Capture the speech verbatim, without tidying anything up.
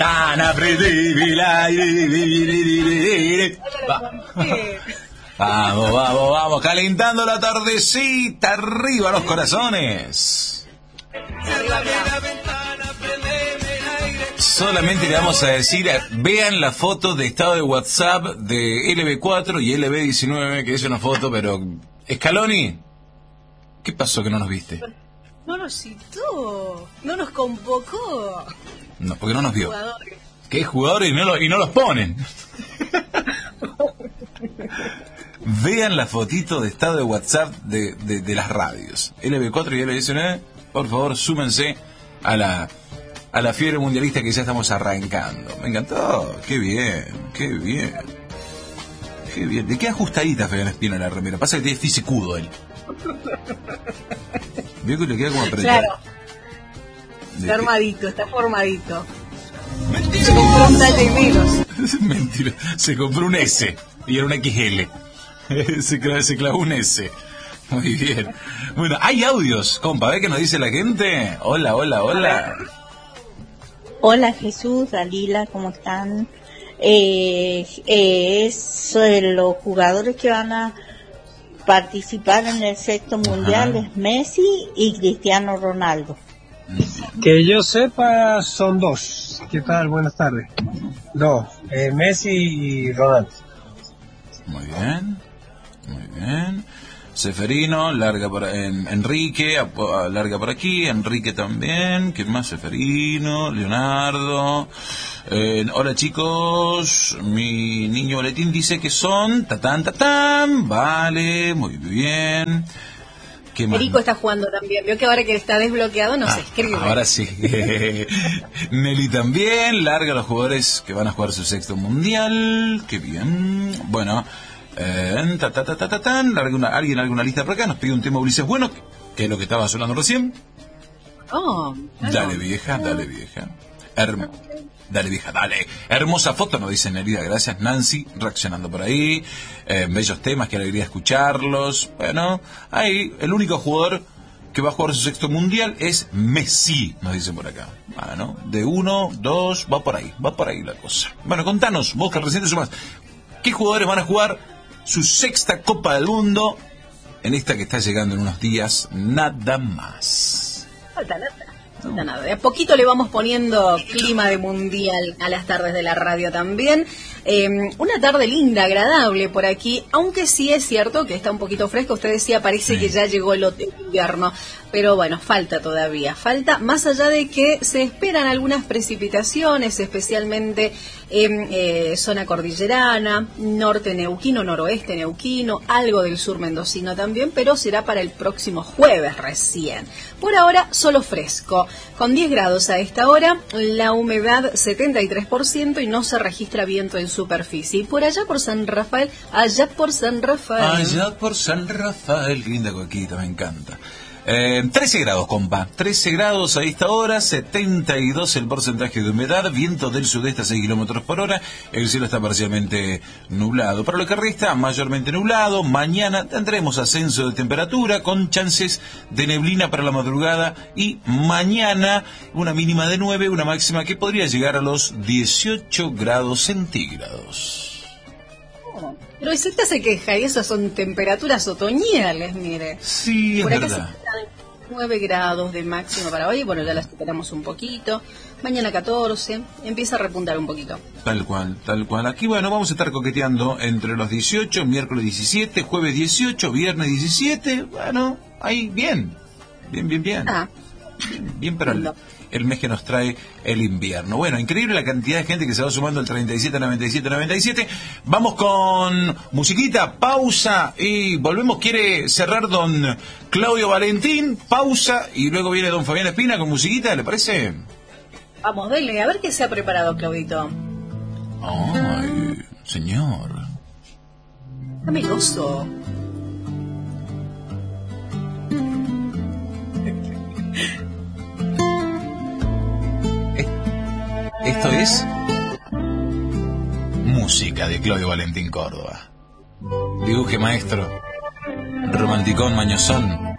Tan aprendible. Vamos, vamos, vamos, calentando la tardecita, arriba los corazones. Solamente le vamos a decir, vean la foto de estado de WhatsApp de L B cuatro y L B diecinueve, que es una foto, pero... Scaloni, ¿qué pasó que no nos viste? No nos citó, no nos convocó. No, porque no nos vio. Jugadores. ¿Qué jugadores? Y no, lo, y no los ponen. Vean la fotito de estado de WhatsApp de, de, de las radios. L B cuatro y L B diecinueve, por favor, súmense a la... a la fiebre mundialista que ya estamos arrancando. Me encantó. Qué bien, qué bien. Qué bien. Le queda ajustadita Fabián Espino en la remera. Pasa que tiene fisicudo él. Veo que le queda como apretado. Claro. Está armadito, está formadito. Mentira. Se compró un talle menos. Mentira. Se compró un S y era un X L. Se clavó, se clavó un S. Muy bien. Bueno, hay audios, compa. ¿Ve qué nos dice la gente? Hola, hola, hola. Hola Jesús, Dalila, ¿cómo están? Eh, eh, es eh, los jugadores que van a participar en el sexto mundial. Ajá. Es Messi y Cristiano Ronaldo. Que yo sepa son dos. ¿Qué tal? Buenas tardes. Dos, eh, Messi y Ronaldo. Muy bien, muy bien. Seferino, larga por en, Enrique, a, a, larga por aquí, Enrique también, ¿quién más? Seferino, Leonardo. Eh, hola chicos, mi niño boletín dice que son tatán tatán, vale, muy bien. ¿Qué más? Perico está jugando también, veo que ahora que está desbloqueado no ah, se escribe. Ahora sí. Nelly también, larga los jugadores que van a jugar su sexto mundial, qué bien. Bueno. Eh, ta, ta, ta, ta, ta, tan. ¿Alguna, ¿Alguien alguna lista por acá? Nos pide un tema Ulises Bueno, que es lo que estaba sonando recién. Oh, claro. Dale vieja, dale vieja. Herm dale vieja, dale. Hermosa foto, nos dice Nerida, gracias Nancy, reaccionando por ahí. Eh, bellos temas, qué alegría escucharlos. Bueno, ahí el único jugador que va a jugar su sexto mundial es Messi, nos dicen por acá. Bueno, de uno, dos, va por ahí, va por ahí la cosa. Bueno, contanos, vos que recién te sumás, ¿qué jugadores van a jugar su sexta Copa del Mundo en esta que está llegando en unos días nada más? Falta nada, falta nada. De a poquito le vamos poniendo clima de mundial a las tardes de la radio también. Eh, una tarde linda, agradable por aquí, aunque sí es cierto que está un poquito fresco. Usted decía, parece sí. que ya llegó el invierno, pero bueno, falta todavía, falta, más allá de que se esperan algunas precipitaciones, especialmente en eh, zona cordillerana, norte neuquino, noroeste neuquino, algo del sur mendocino también, pero será para el próximo jueves recién. Por ahora, solo fresco, con diez grados a esta hora, la humedad setenta y tres por ciento y no se registra viento en superficie. Y por allá por San Rafael, allá por San Rafael. Allá por San Rafael, qué linda coquita, me encanta. Eh, trece grados, compa. trece grados a esta hora, setenta y dos el porcentaje de humedad, viento del sudeste a seis kilómetros por hora, el cielo está parcialmente nublado. Para lo que resta, mayormente nublado. Mañana tendremos ascenso de temperatura con chances de neblina para la madrugada y mañana una mínima de nueve, una máxima que podría llegar a los dieciocho grados centígrados. Pero Isita se queja y esas son temperaturas otoñales, mire. Sí, es por acá verdad. Se nueve grados de máximo para hoy, bueno, ya las superamos un poquito. Mañana catorce, empieza a repuntar un poquito. Tal cual, tal cual. Aquí, bueno, vamos a estar coqueteando entre los dieciocho, miércoles diecisiete, jueves dieciocho, viernes diecisiete. Bueno, ahí, bien. Bien, bien, bien. Ah. Bien, bien para el, el mes que nos trae el invierno. Bueno, increíble la cantidad de gente que se va sumando al treinta y siete, noventa y siete, noventa y siete. Vamos con musiquita, pausa y volvemos. Quiere cerrar don Claudio Valentín, pausa y luego viene don Fabián Espina con musiquita, ¿le parece? Vamos, dele, a ver qué se ha preparado, Claudito. Ay, señor. Está meloso. Esto es música de Claudio Valentín Córdoba. Dibuje maestro, romanticón, mañosón.